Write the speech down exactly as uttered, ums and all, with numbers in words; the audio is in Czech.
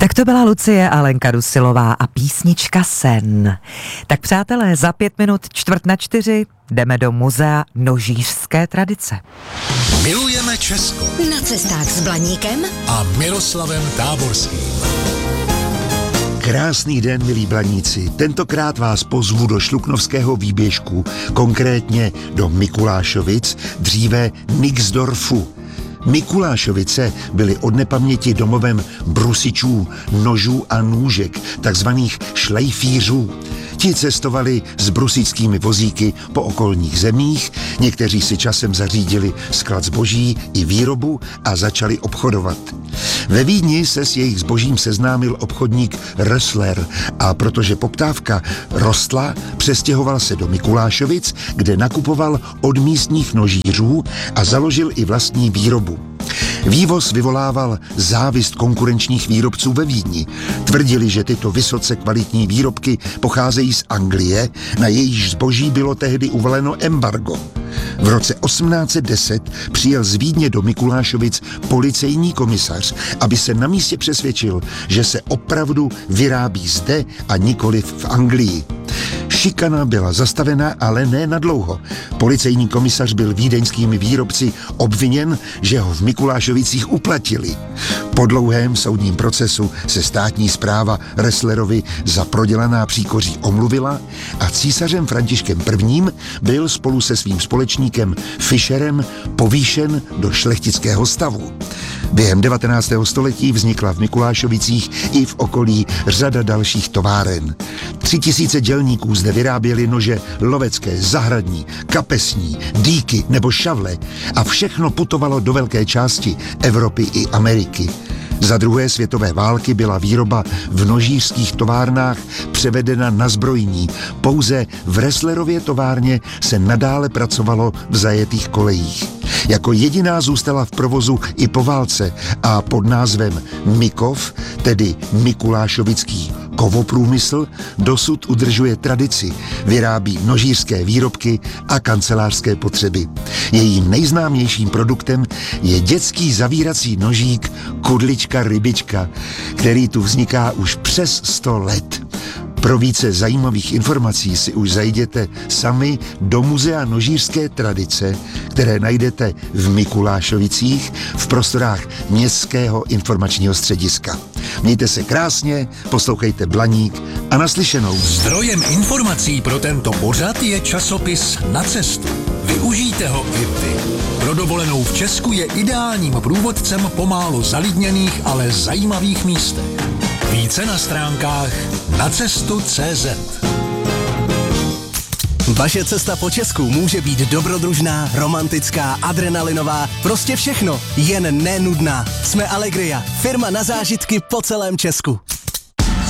Tak to byla Lucie a Lenka Dusilová a písnička Sen. Tak přátelé, za pět minut čtvrt na čtyři jdeme do muzea nožířské tradice. Milujeme Česko. Na cestách s Blaníkem a Miroslavem Táborským. Krásný den, milí blaníci. Tentokrát vás pozvu do šluknovského výběžku, konkrétně do Mikulášovic, dříve Nixdorfu. Mikulášovice byly od nepaměti domovem brusičů, nožů a nůžek, takzvaných šlejfířů. Ti cestovali s brusickými vozíky po okolních zemích, někteří si časem zařídili sklad zboží i výrobu a začali obchodovat. Ve Vídni se s jejich zbožím seznámil obchodník Rössler a protože poptávka rostla, přestěhoval se do Mikulášovic, kde nakupoval od místních nožířů a založil i vlastní výrobu. Vývoz vyvolával závist konkurenčních výrobců ve Vídni. Tvrdili, že tyto vysoce kvalitní výrobky pocházejí z Anglie, na jejíž zboží bylo tehdy uvaleno embargo. V roce osmnáct set deset přijel z Vídně do Mikulášovic policejní komisař, aby se na místě přesvědčil, že se opravdu vyrábí zde a nikoliv v Anglii. Šikana byla zastavena, ale ne nadlouho. Policejní komisař byl vídeňskými výrobci obviněn, že ho v Mikulášovicích uplatili. Po dlouhém soudním procesu se státní správa Rösslerovi za prodělaná příkoří omluvila a císařem Františkem prvním byl spolu se svým společníkem Fischerem povýšen do šlechtického stavu. Během devatenáctého století vznikla v Mikulášovicích i v okolí řada dalších továren. Tři tisíce dělníků zde vyráběli nože lovecké, zahradní, kapesní, dýky nebo šavle a všechno putovalo do velké části Evropy i Ameriky. Za druhé světové války byla výroba v nožířských továrnách převedena na zbrojní. Pouze v Rösslerově továrně se nadále pracovalo v zajetých kolejích. Jako jediná zůstala v provozu i po válce a pod názvem Mikov, tedy Mikulášovický kovoprůmysl, dosud udržuje tradici, vyrábí nožířské výrobky a kancelářské potřeby. Jejím nejznámějším produktem je dětský zavírací nožík Kudlička rybička, který tu vzniká už přes sto let. Pro více zajímavých informací si už zajděte sami do Muzea nožířské tradice, které najdete v Mikulášovicích v prostorách Městského informačního střediska. Mějte se krásně, poslouchejte Blaník a naslyšenou. Zdrojem informací pro tento pořad je časopis Na cestu. Využijte ho i vy. Pro dovolenou v Česku je ideálním průvodcem po málo zalidněných, ale zajímavých místech. Více na stránkách nacestu tečka cé zet. Vaše cesta po Česku může být dobrodružná, romantická, adrenalinová, prostě všechno, jen nenudná. Jsme Allegria, firma na zážitky po celém Česku.